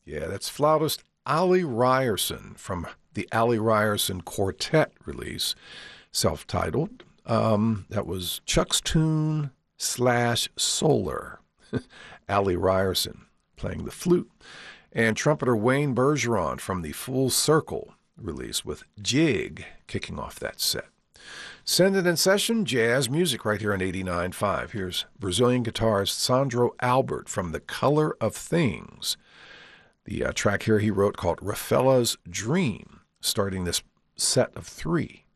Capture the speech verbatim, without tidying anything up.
Yeah, that's flautist Ali Ryerson from the Ali Ryerson Quartet release, self-titled. Um, that was Chuck's Tune slash Solar. Ali Ryerson playing the flute. And trumpeter Wayne Bergeron from the Full Circle release with Jig kicking off that set. Send It in Session, jazz music right here on eighty-nine point five. Here's Brazilian guitarist Sandro Albert from The Color of Things. The uh, track here he wrote called Rafaela's Dream, starting this set of three.